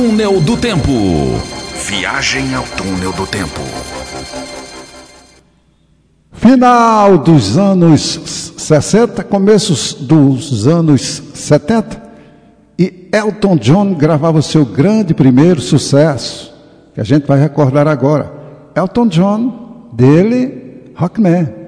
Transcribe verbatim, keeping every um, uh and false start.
Túnel do Tempo. Viagem ao Túnel do Tempo. Final dos anos sessenta, começos dos anos setenta, e Elton John gravava o seu grande primeiro sucesso, que a gente vai recordar agora. Elton John, dele, Rockman.